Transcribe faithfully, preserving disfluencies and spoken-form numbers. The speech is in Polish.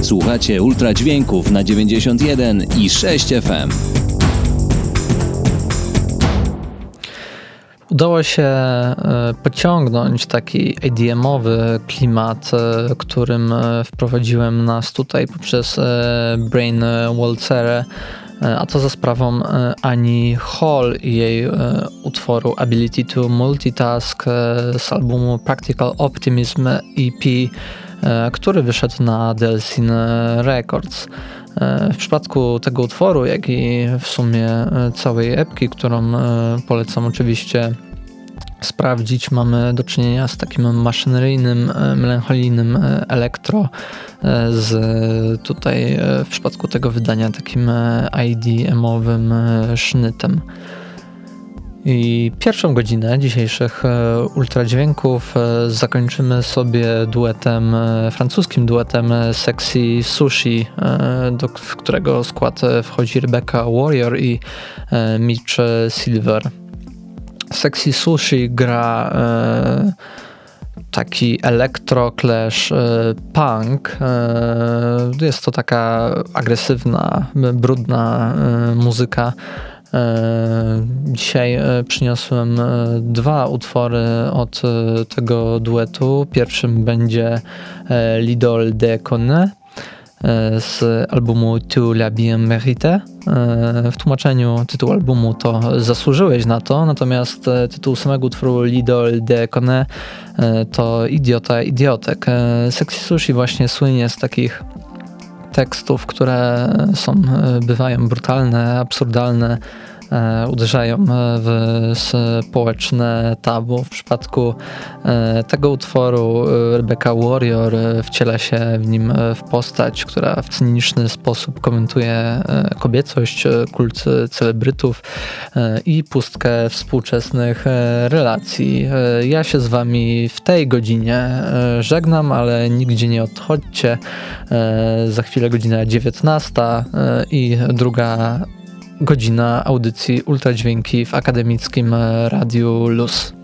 Słuchacie Ultradźwięków na dziewięćdziesiąt jeden i sześć F M. Udało się pociągnąć taki A D M-owy klimat, którym wprowadziłem nas tutaj poprzez Brain Waltzerę, a to za sprawą Annie Hall i jej utworu Ability to Multitask z albumu Practical Optimism E P, który wyszedł na Delsin Records. W przypadku tego utworu, jak i w sumie całej epki, którą polecam oczywiście sprawdzić, mamy do czynienia z takim maszyneryjnym, melancholijnym elektro, z tutaj w przypadku tego wydania takim I D M-owym sznytem. I pierwszą godzinę dzisiejszych ultradźwięków zakończymy sobie duetem, francuskim duetem Sexy Sushi, do którego skład wchodzi Rebecca Warrior i Mitch Silver. Sexy Sushi gra taki electro clash punk. Jest to taka agresywna, brudna muzyka. Dzisiaj przyniosłem dwa utwory od tego duetu. Pierwszym będzie L'Idole de Conne z albumu Tu l'as bien mérité. W tłumaczeniu tytuł albumu to Zasłużyłeś na to, natomiast tytuł samego utworu L'Idole de Conne to Idiota, idiotek. Sexy Sushi właśnie słynie z takich tekstów, które są, bywają brutalne, absurdalne, uderzają w społeczne tabu. W przypadku tego utworu Rebecca Warrior wciela się w nim w postać, która w cyniczny sposób komentuje kobiecość, kult celebrytów i pustkę współczesnych relacji. Ja się z wami w tej godzinie żegnam, ale nigdzie nie odchodźcie. Za chwilę godzina dziewiętnasta i druga godzina audycji Ultradźwięki w akademickim Radiu Luz.